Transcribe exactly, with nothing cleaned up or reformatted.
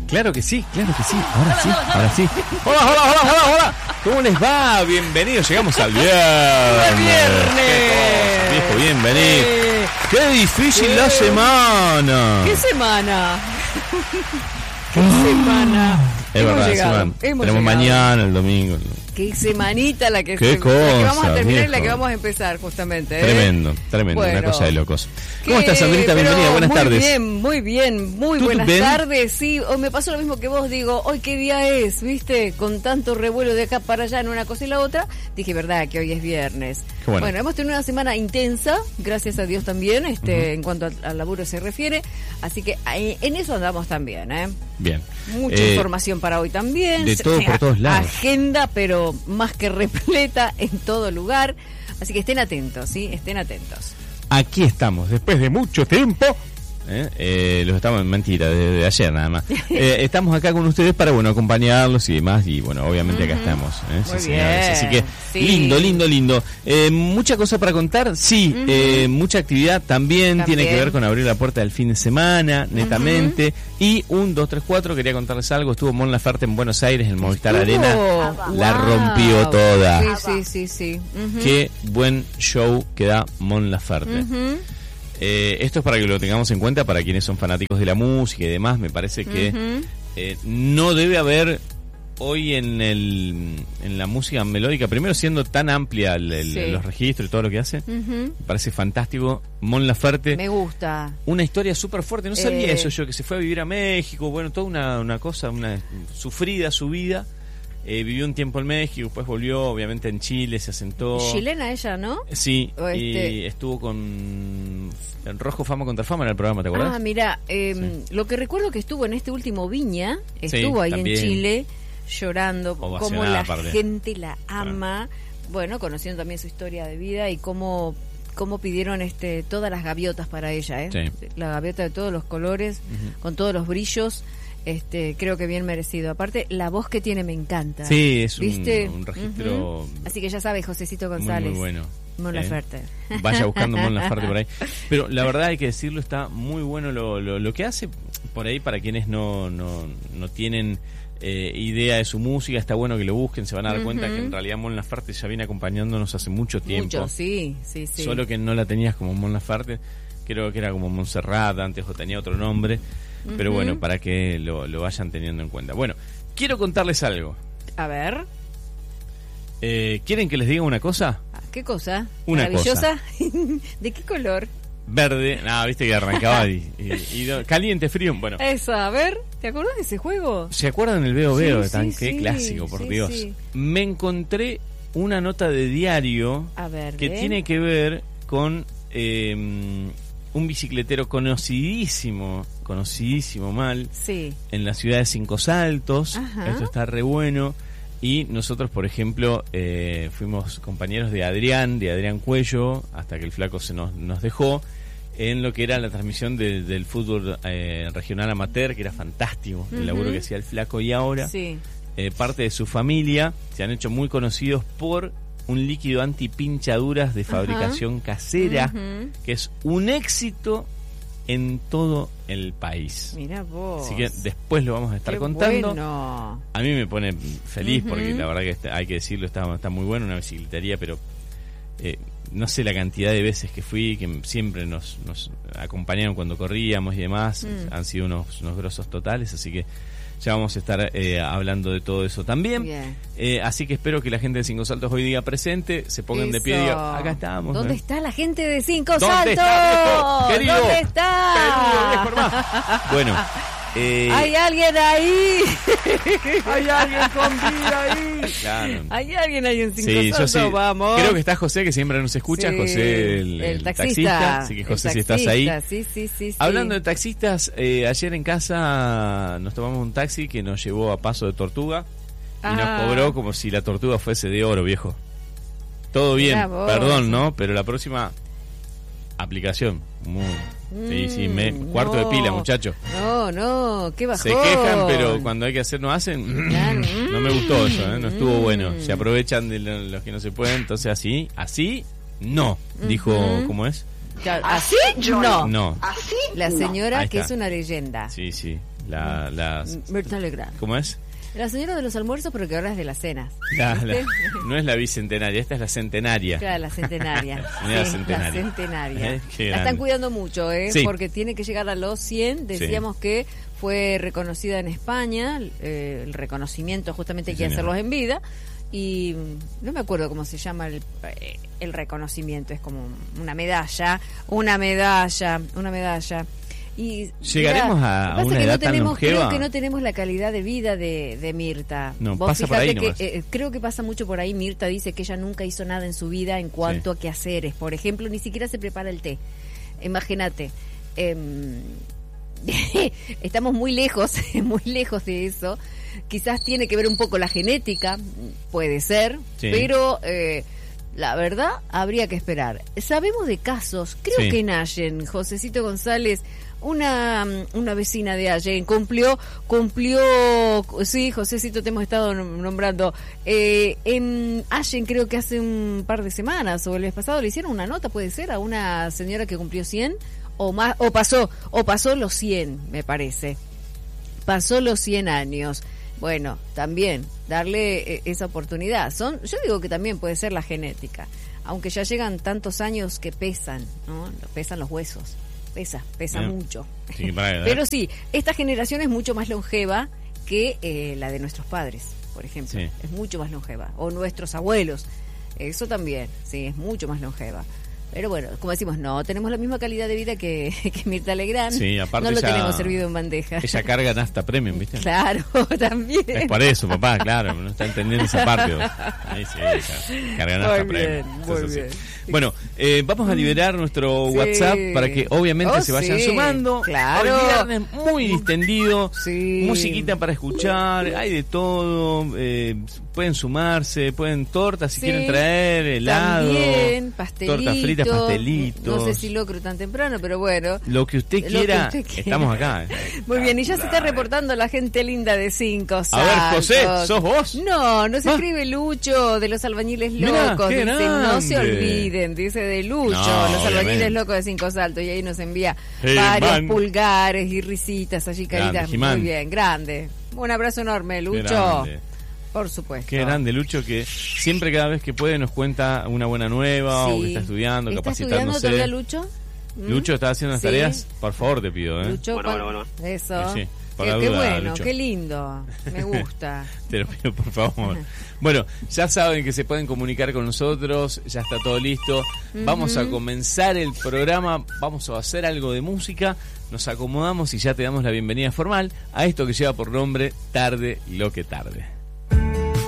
Claro que sí, claro que sí. Ahora sí, ahora sí. Hola, hola, hola, hola, hola. ¿Cómo les va? Bienvenidos. Llegamos al viernes. viernes. Viejo, bienvenido. Eh, Qué difícil eh, la semana. ¿Qué semana? ¿Qué semana? Es Hemos verdad, llegado, semana. hemos Tenemos llegado. mañana, el domingo. Qué semanita la que, Qué se, cosa, la que vamos a terminar y la viejo. que vamos a empezar justamente. ¿eh? Tremendo, tremendo, Bueno. una cosa de locos. ¿Cómo ¿Qué? estás, Sandrita? Pero Bienvenida, buenas muy tardes. Muy bien, muy bien, muy ¿Tú buenas bien? tardes. Sí, hoy me pasó lo mismo que vos, digo, hoy qué día es, ¿viste? Con tanto revuelo de acá para allá en una cosa y la otra, dije, verdad, que hoy es viernes. Qué bueno. Bueno, hemos tenido una semana intensa, gracias a Dios también, este, uh-huh. en cuanto al, al laburo se refiere, así que ahí, en eso andamos también, ¿eh? Bien. Mucha Eh, información para hoy también. de todo, por todos lados. Agenda, pero más que repleta en todo lugar. Así que estén atentos, ¿sí? Estén atentos. Aquí estamos, después de mucho tiempo. ¿Eh? Eh, los estamos, mentira, desde de ayer nada más. Eh, estamos acá con ustedes para, bueno, acompañarlos y demás. Y bueno, obviamente acá estamos. ¿eh? Muy sí, bien. señores. Así que Sí. lindo, lindo, lindo. Eh, mucha cosa para contar, sí. Uh-huh. eh, mucha actividad también, También. tiene que ver con abrir la puerta del fin de semana, netamente. Uh-huh. Y un, dos, tres, cuatro, quería contarles algo. Estuvo Mon Laferte en Buenos Aires, en Movistar Uh, Arena. wow. La rompió toda. Sí, sí, sí, sí. Uh-huh. Qué buen show que da Mon Laferte. Uh-huh. Eh, esto es para que lo tengamos en cuenta para quienes son fanáticos de la música y demás. Me parece que uh-huh. eh, no debe haber hoy en el en la música melódica, primero siendo tan amplia el, el, Sí. los registros y todo lo que hace, Uh-huh. me parece fantástico. Mon Laferte, Me gusta. una historia súper fuerte. No sabía Eh. eso yo, que se fue a vivir a México, bueno, toda una, una cosa, una sufrida su vida. Eh, vivió un tiempo en México, después volvió, obviamente en Chile, se asentó. Chilena ella, ¿no? Sí, O este- y estuvo con el Rojo Fama contra Fama en el programa, ¿te acuerdas? Ah, mira, eh, Sí. lo que recuerdo que estuvo en este último Viña, estuvo Sí, ahí también. en Chile llorando, Ovacionada, cómo la aparte. gente la ama, bueno, conociendo también su historia de vida y cómo cómo pidieron este todas las gaviotas para ella, ¿eh? Sí. La gaviota de todos los colores, Ujú. con todos los brillos. Este, creo que bien merecido. Aparte, la voz que tiene me encanta. Sí, es un, ¿Viste? un registro Ujú. Así que ya sabes, Josecito muy, González. muy bueno. Mon ¿eh? Laferte. Vaya buscando Mon Laferte por ahí. Pero la verdad hay que decirlo, está muy bueno lo, lo, lo que hace por ahí para quienes no, no, no tienen eh, idea de su música. Está bueno que lo busquen, se van a dar Ujú. cuenta que en realidad Mon Laferte ya viene acompañándonos hace mucho tiempo. Mucho, sí, sí, sí. Solo que no la tenías como Mon Laferte, creo que era como Montserrat antes o tenía otro nombre. Pero Ujú. bueno, para que lo, lo vayan teniendo en cuenta. Bueno, quiero contarles algo. A ver, Eh, ¿Quieren que les diga una cosa? ah, ¿qué cosa? Una ¿Maravillosa? ¿De qué color? Verde, nada, viste que arrancaba y, y- y no- caliente, frío. Bueno, Eso, a ver, ¿te acordás de ese juego? ¿se acuerdan del Veo Veo? Sí, Tan sí, qué sí, clásico, por sí, Dios. sí. Me encontré una nota de diario A ver, que ¿eh? tiene que ver con eh, un bicicletero conocidísimo, conocidísimo mal, Sí. en la ciudad de Cinco Saltos. Ajá. Esto está re bueno. Y nosotros, por ejemplo, eh, fuimos compañeros de Adrián, de Adrián Cuello, hasta que el flaco se nos, nos dejó, en lo que era la transmisión de- del fútbol eh, regional amateur, que era fantástico, el Ujú. laburo que hacía el flaco. Y ahora, Sí. eh, parte de su familia se han hecho muy conocidos por un líquido antipinchaduras de fabricación casera, Ujú. que es un éxito en todo el país. Mira vos. Así que después lo vamos a estar Qué contando. bueno. A mí me pone feliz Ujú. porque la verdad que está- hay que decirlo, está, está muy bueno, una bicicletería, pero eh, no sé la cantidad de veces que fui, que siempre nos, nos acompañaron cuando corríamos y demás, Mm. han sido unos, unos grosos totales, así que ya vamos a estar eh, hablando de todo eso también. Bien. Eh, así que espero que la gente de Cinco Saltos hoy diga presente, se pongan de pie y Eso. digan, acá estamos. ¿Dónde ¿eh? está la gente de Cinco ¿Dónde Saltos? está, viejo? Querido. ¿Dónde está? Querido viejo hermano. Bueno, eh, Hay alguien ahí. hay alguien con vida ahí. Claro. Hay alguien ahí en Cinco Sí, yo Saltos, sí. vamos. Creo que está José, que siempre nos escucha. Sí, José, el, el taxista. Así que José, el si estás ahí. taxista, Sí, sí, sí, sí. Hablando de taxistas, eh, ayer en casa nos tomamos un taxi que nos llevó a Paso de Tortuga y Ah. nos cobró como si la tortuga fuese de oro, viejo. Todo bien, Mirá vos. perdón, ¿no? Pero la próxima aplicación. Muy, sí, sí, me, Mm, cuarto de no. pila, muchacho. No, no, qué bajón. Se quejan, pero cuando hay que hacer no hacen. Claro. No me gustó eso, ¿eh? No estuvo Mm. bueno. Se aprovechan de lo- los que no se pueden, entonces así, así, no. Dijo, Ujú. ¿cómo es? ¿Así? No. No. ¿Así? La señora Ahí que está. es una leyenda. Sí, sí. La, la, Mirta Legrand. ¿Cómo es? La señora de los almuerzos, pero que ahora es de las cenas. La- la- ¿Viste? no es la bicentenaria, esta es la centenaria. Claro, la centenaria. Señora Sí, centenaria. La centenaria. Eh, qué La están grande. cuidando mucho, ¿eh? Sí. Porque tiene que llegar a los cien. Decíamos que fue reconocida en España. Eh, el reconocimiento justamente hay Sí, que señor. hacerlos en vida. Y mm, no me acuerdo cómo se llama el, eh, el reconocimiento. Es como una medalla, una medalla, una medalla. Y ¿Llegaremos mirá, a lo que pasa una es que edad no tan tenemos, longeva? Creo que no tenemos la calidad de vida de, de Mirta. No, Vos pasa por fíjate ahí que, nomás. eh, creo que pasa mucho por ahí. Mirta dice que ella nunca hizo nada en su vida en cuanto Sí. a quehaceres. Por ejemplo, ni siquiera se prepara el té. Imagínate. em, estamos muy lejos, muy lejos de eso. Quizás tiene que ver un poco la genética, puede ser, Sí. pero eh, la verdad habría que esperar. Sabemos de casos, creo Sí. que en Allen, Josecito González, una una vecina de Allen cumplió, cumplió, sí, Josecito, te hemos estado nombrando, eh, en Allen creo que hace un par de semanas o el mes pasado le hicieron una nota, puede ser, a una señora que cumplió cien o más, o pasó, o pasó los cien, me parece. Pasó los cien años. Bueno, también darle eh, esa oportunidad. Son, yo digo que también puede ser la genética, aunque ya llegan tantos años que pesan, ¿no? Pesan los huesos, pesa, pesa Bien. mucho. Sí, para- Pero sí, esta generación es mucho más longeva que eh, la de nuestros padres, por ejemplo. Sí. Es mucho más longeva. O nuestros abuelos. Eso también, sí, es mucho más longeva. Pero bueno, como decimos, no tenemos la misma calidad de vida que, que Mirta Legrand. Sí, aparte no lo ella- tenemos servido en bandeja. Ella carga nafta premium, ¿viste? Claro, también. Es por eso, papá, claro, no está entendiendo esa parte. vos. Ahí sí, car- carga nafta Muy premium. bien, muy Entonces, sí. bien. Bueno, eh, vamos a liberar nuestro Sí. WhatsApp para que obviamente Oh, se vayan sí, sumando. claro. Hoy viernes muy distendido, Sí. musiquita para escuchar, hay de todo, eh, pueden sumarse, pueden tortas si Sí. quieren traer, helado, También, pastelitos. tortas fritas, pastelitos. No sé si locro tan temprano, pero bueno. Lo que usted Lo que quiera, usted quiera. estamos acá. Muy bien, y ya se está reportando la gente linda de Cinco A ver, Saltos. José, ¿sos vos? No, nos Ah. escribe Lucho de los albañiles Mirá, locos. qué Dice, no se grande. olviden, dice de Lucho, No, los albañiles obviamente. locos de Cinco Saltos. Y ahí nos envía Hey, varios man. pulgares y risitas allí, Grande, caritas. Jimán. Muy bien, grande. Un abrazo enorme, Qué Lucho. grande. Por supuesto. Qué grande, Lucho, que siempre cada vez que puede nos cuenta una buena nueva o que Sí. está estudiando, ¿Está capacitándose. estudiando todavía Lucho? ¿Mm? Lucho, ¿estás haciendo las Sí. tareas? Por favor, te pido, ¿eh? Lucho, Bueno, ¿cuál- bueno, Eso. Sí, sí, por Qué, la qué duda, bueno, Lucho. qué lindo. Me gusta. Te lo pido, por favor. Bueno, ya saben que se pueden comunicar con nosotros, ya está todo listo. Vamos a comenzar el programa, vamos a hacer algo de música, nos acomodamos y ya te damos la bienvenida formal a esto que lleva por nombre Tarde lo que tarde.